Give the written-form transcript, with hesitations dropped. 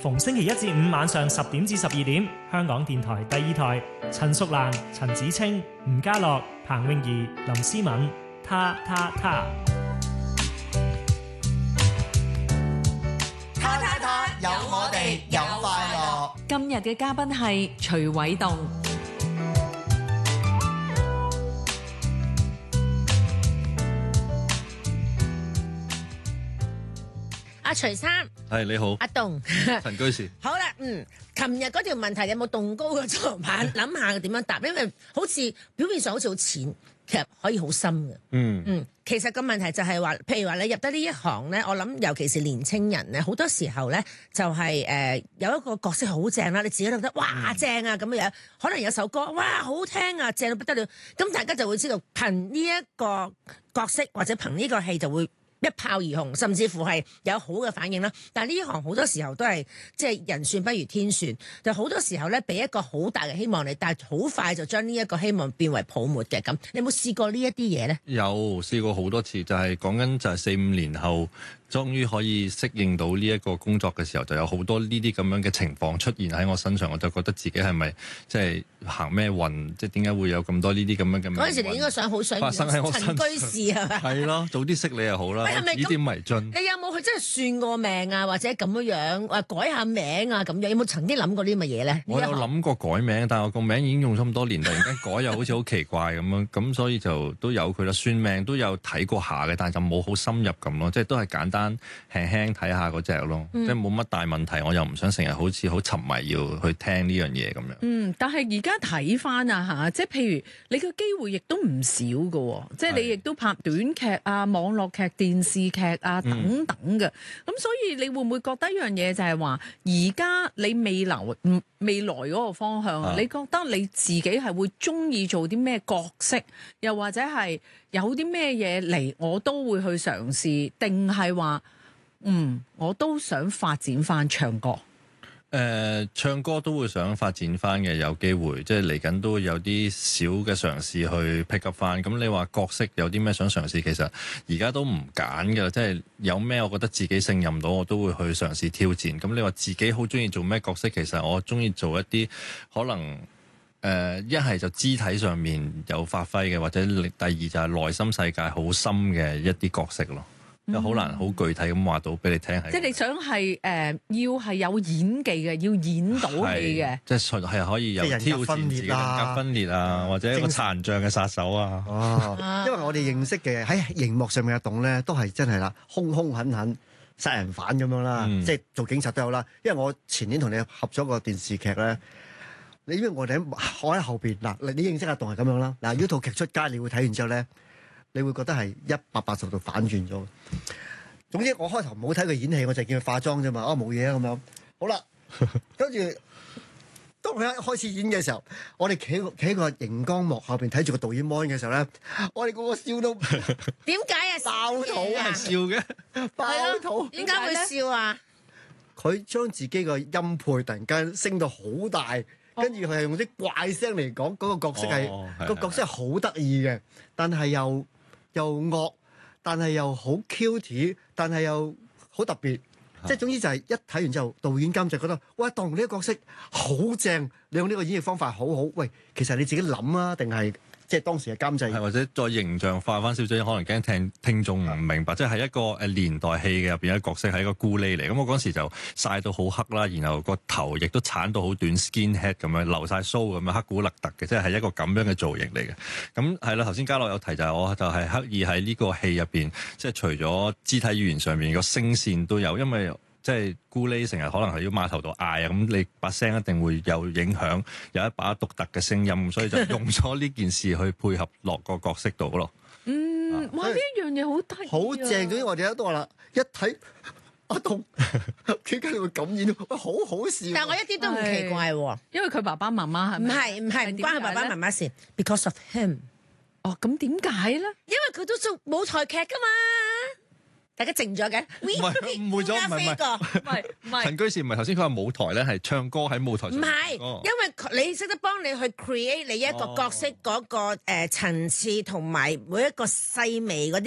逢星期一至五晚上10點至12點，香港電台第二台，陳淑蘭、陳子清、吳家樂、彭詠儀、林思敏，他。 有我哋，有快樂。 今日嘅嘉賓係徐偉棟。 阿徐生， 係你好， 阿棟， 陳居士。 好啦，琴日嗰條問題有冇動高個床板？諗下點樣答，因為好似表面上好似好淺，其實可以好深嘅。其實個問題就係話，譬如話你入得呢一行咧，我諗尤其是年青人咧，好多時候咧就係有一個角色好正啦，你自己都覺得哇正啊咁樣，可能有首歌哇好聽啊，正到不得了，咁大家就會知道憑呢一個角色或者憑呢個戲就會一炮而紅，甚至乎係有好嘅反應啦。但係呢一行好多時候都係即係人算不如天算，就好多時候咧俾一個好大嘅希望你，但係好快就將呢一個希望變為泡沫嘅咁。你有冇試過呢一啲嘢咧？ 有試過好多次，就係講緊就係4-5年後，終於可以適應到呢一個工作嘅時候，就有好多呢啲咁樣嘅情況出現喺我身上，我就覺得自己係咪即係行咩運？即係點解會有咁多呢啲咁樣嘅？ 嗰陣時你應該好想發生喺我身上。 陳居士係咪？ 係咯，早啲識你又好啦，指點迷津。 你有冇去真係算過命啊？或者咁樣改下名啊？咁樣有冇曾經諗過啲乜嘢咧？ 我有諗過改名，但係我個名已經用咗咁多年，突然間改又好似好奇怪咁樣，咁所以就都有佢啦。算命都有睇過下嘅，但係就冇好深入咁咯，即係都係簡單輕輕睇下嗰隻咯，即係冇乜大問題。我又唔想成日好似好沉迷要去聽呢樣嘢咁樣。 但係而家睇翻啊嚇，即係譬如你嘅機會亦都唔少嘅，即係你亦都拍短劇啊、網絡劇、電視劇啊等等嘅。咁所以你會唔會覺得一樣嘢就係話，而家你未來嗰個方向啊？你覺得你自己係會中意做啲咩角色，又或者係有啲咩嘢嚟，我都會去嘗試，定係話我都想發展翻唱歌？ 唱歌都會想發展翻嘅，有機會，即係嚟緊都會有啲小嘅嘗試去 pick up 翻。咁你話角色有啲咩想嘗試？其實而家都唔揀㗎，即係有咩我覺得自己勝任到，我都會去嘗試挑戰。咁你話自己好中意做咩角色？其實我中意做一啲可能一係就肢體上面有發揮嘅，或者第二就係內心世界好深嘅一啲角色咯。又好難好具體咁話到俾你聽， 即係你想係要係有演技嘅，要演到戲嘅， 即係可以有挑戰自己人格分裂啊，或者一個殘障嘅殺手啊。 因為我哋認識嘅喺熒幕上面嘅棟咧，都係真係啦，兇兇狠狠殺人犯咁樣啦，即係做警察都有啦。因為我前年同你合咗個電視劇咧，你因為我喺後邊嗱，你認識阿棟係咁樣啦。嗱，如果套劇出街，你會睇完之後咧，你會覺得係180度反轉咗。總之我開頭冇睇佢演戲，我就見佢化妝啫嘛。冇嘢啊咁樣。好啦，跟住當佢一開始演嘅時候，我哋企喺個熒光幕後邊睇住個導演 mon 嘅時候咧，我哋個個笑到點解啊？ 爆肚啊！ 笑嘅爆肚， 點解會笑啊？ 佢將自己個音配突然間升到好大，跟住佢係用啲怪聲嚟講，嗰個角色係個角色係好得意嘅，但係又惡，但係又好 cute， 但係又好特別。即係總之就係一睇完之後，導演監製覺得，喂，當呢個角色好正，你用呢個演繹方法好好。喂，其實你自己諗啊，定係即係當時嘅監製， 或者再形象化翻少少，可能驚聽眾唔明白，即係一個年代戲嘅入邊一個角色係一個咕喱嚟。咁我嗰時就曬到好黑啦，然後個頭亦都鏟到好短 skin head 咁樣，留晒鬚咁樣，黑古勒特嘅，即係一個咁樣嘅造型嚟嘅。咁係啦，頭先嘉樂有提就係我就係刻意喺呢個戲入邊，即係除咗肢體語言上面個聲線都有，因為即係咕喱成日可能係要碼頭度嗌啊，咁你把聲一定會有影響，有一把獨特嘅聲音，所以就用咗呢件事去配合落個角色度咯。 哇！呢一樣嘢好得意， 好正。總之我哋都話啦，一睇阿棟點解你會咁演？好好笑。 但係我一啲都唔奇怪喎， 因為佢爸爸媽媽係咪？ 唔係唔關佢爸爸媽媽事 ，because of him。 哦，咁點解咧？ 因為佢都做舞台劇噶嘛。大家靜咗嘅， 唔係誤會咗，唔係陳居士唔係頭先佢話舞台咧係唱歌喺舞台上， 唔係，因為你識得幫你去 create 你一個角色嗰個層次同埋每一個細微嗰啲。